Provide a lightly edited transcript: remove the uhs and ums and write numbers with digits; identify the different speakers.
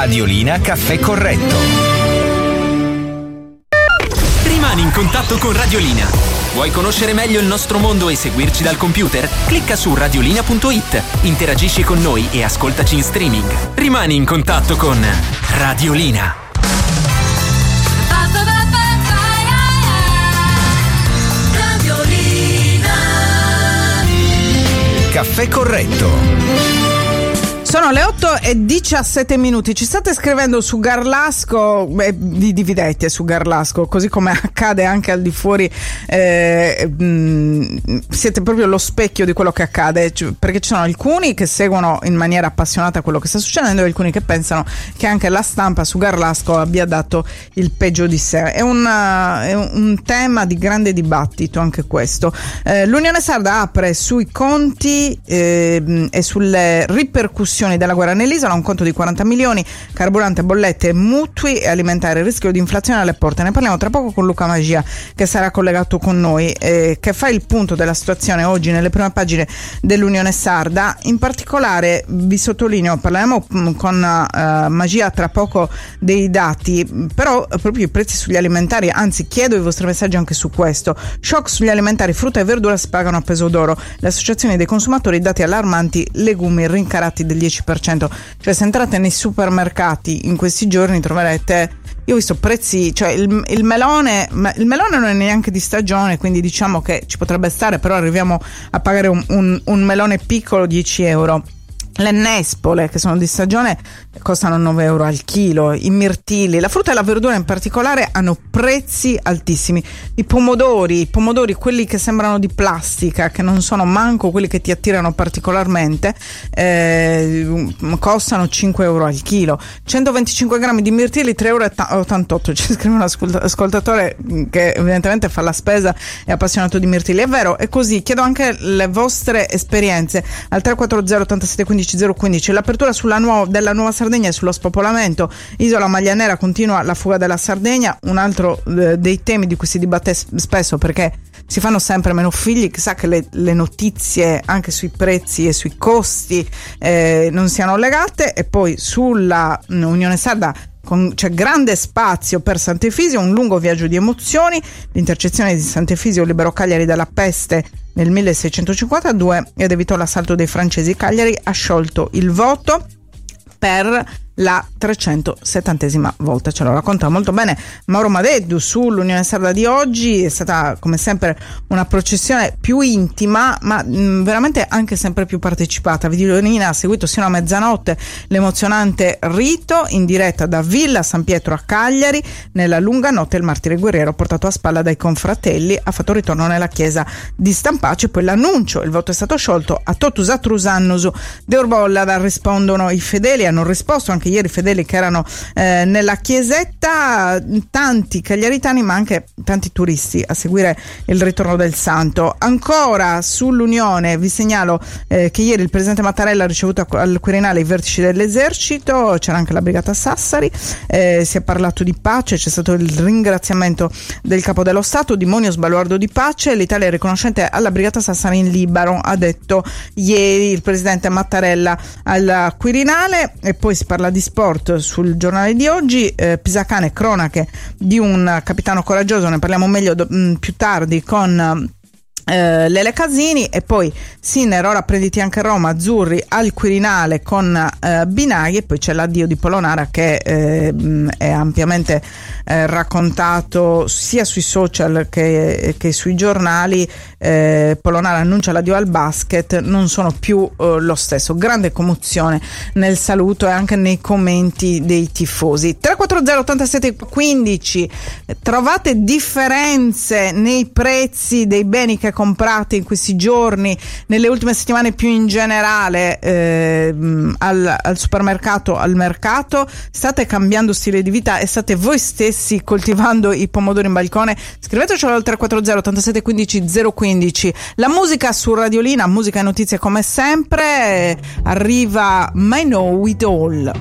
Speaker 1: Radiolina Caffè Corretto.
Speaker 2: Rimani in contatto con Radiolina. Vuoi conoscere meglio il nostro mondo e seguirci dal computer? Clicca su radiolina.it, interagisci con noi e ascoltaci in streaming. Rimani in contatto con Radiolina.
Speaker 1: Caffè Corretto.
Speaker 3: Sono le 8:17. Ci state scrivendo su Garlasco, vi dividete su Garlasco, così come accade anche al di fuori. Siete proprio lo specchio di quello che accade, perché ci sono alcuni che seguono in maniera appassionata quello che sta succedendo e alcuni che pensano che anche la stampa su Garlasco abbia dato il peggio di sé. È un tema di grande dibattito anche questo. L'Unione Sarda apre sui conti e sulle ripercussioni della guerra nell'isola, un conto di 40 milioni, carburante, bollette, mutui e alimentare, il rischio di inflazione alle porte. Ne parliamo tra poco con Luca Magia, che sarà collegato con noi, che fa il punto della situazione oggi nelle prime pagine dell'Unione Sarda. In particolare vi sottolineo, parleremo con Magia tra poco dei dati, però proprio i prezzi sugli alimentari, anzi chiedo i vostri messaggi anche su questo. Shock sugli alimentari, frutta e verdura si pagano a peso d'oro, le associazioni dei consumatori, dati allarmanti, legumi rincarati del 10%. Cioè, se entrate nei supermercati in questi giorni troverete, io ho visto prezzi, cioè il melone non è neanche di stagione, quindi diciamo che ci potrebbe stare, però arriviamo a pagare un melone piccolo 10 euro. Le nespole, che sono di stagione, costano 9 euro al chilo. I mirtilli, la frutta e la verdura in particolare, hanno prezzi altissimi. I pomodori, quelli che sembrano di plastica, che non sono manco quelli che ti attirano particolarmente, costano 5 euro al chilo. 125 grammi di mirtilli, 3,88 euro. Ci scrive un ascoltatore che evidentemente fa la spesa, è appassionato di mirtilli. È vero, è così. Chiedo anche le vostre esperienze al 340 87 15 015. L'apertura della Nuova Sardegna e sullo spopolamento. Isola Maglia Nera, continua la fuga della Sardegna, un altro dei temi di cui si dibatte spesso, perché si fanno sempre meno figli. Chissà che le notizie anche sui prezzi e sui costi non siano legate. E poi sulla Unione Sarda c'è grande spazio per Sant'Efisio, un lungo viaggio di emozioni. L'intercezione di Sant'Efisio liberò Cagliari dalla peste nel 1652 ed evitò l'assalto dei francesi. Cagliari ha sciolto il voto per la 370esima volta. Ce lo racconta molto bene Mauro Madeddu sull'Unione Sarda di oggi. È stata come sempre una processione più intima, ma veramente anche sempre più partecipata. Vidolina ha seguito sino a mezzanotte l'emozionante rito in diretta da Villa San Pietro a Cagliari. Nella lunga notte il martire guerriero, portato a spalla dai confratelli, ha fatto ritorno nella chiesa di Stampace. Poi l'annuncio: il voto è stato sciolto a totus atrus annus de Orbolla. Rispondono i fedeli, hanno risposto anche ieri fedeli che erano nella chiesetta, tanti cagliaritani ma anche tanti turisti a seguire il ritorno del santo. Ancora sull'Unione vi segnalo che ieri il presidente Mattarella ha ricevuto al Quirinale i vertici dell'esercito, c'era anche la brigata Sassari, si è parlato di pace, c'è stato il ringraziamento del capo dello Stato, Dimonio sbaluardo di pace. L'Italia è riconoscente alla brigata Sassari in Libano, ha detto ieri il presidente Mattarella al Quirinale. E poi si parla di sport sul giornale di oggi, Pisacane, cronache di un capitano coraggioso, ne parliamo meglio più tardi con Lele Casini. E poi Sinner, ora prenditi anche Roma, azzurri al Quirinale con Binaghi. E poi c'è l'addio di Polonara che è ampiamente raccontato sia sui social che sui giornali. Polonara annuncia l'addio al basket, non sono più lo stesso. Grande commozione nel saluto e anche nei commenti dei tifosi. 340 87 15. Trovate differenze nei prezzi dei beni che comprate in questi giorni, nelle ultime settimane, più in generale al supermercato, al mercato? State cambiando stile di vita e state voi stessi coltivando i pomodori in balcone? Scrivetecelo al 340 87 15 015. La musica su Radiolina, musica e notizie come sempre. Arriva My Know It All.